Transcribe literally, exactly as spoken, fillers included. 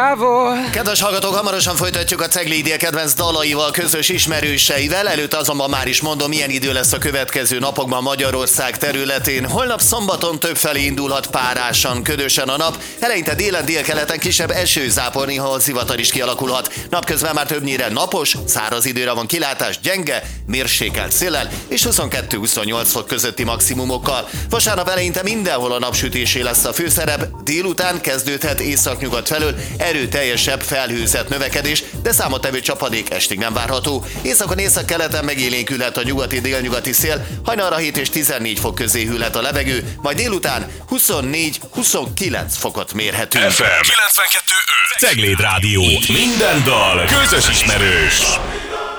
Kedves hallgatók, hamarosan folytatjuk a Cegléd Idél kedvenc dalaival, közös ismerőseivel. Előtt azonban már is mondom, milyen idő lesz a következő napokban Magyarország területén. Holnap szombaton többfelé indulhat párásan, ködösen a nap. Eleinte délen, délkeleten kisebb esőzápor, néha zivatar is kialakulhat. Napközben már többnyire napos, száraz időre van kilátás, gyenge, mérsékelt széllel és huszonkettő-huszonnyolc fok közötti maximumokkal. Vasárnap eleinte mindenhol a napsütésé lesz a főszerep, délután kezdődhet északnyugat felől erőteljesebb felhőzet növekedés, de számottevő csapadék estig nem várható. Északon északkeleten megélénkülhet a nyugati-délnyugati szél, hajnalra hét és tizennégy fok közé hűlhet a levegő, majd délután huszonnégy-huszonkilenc fokot mérhetünk. ef em kilencvenkettő öt Cegléd Rádió. Minden dal közös ismerős.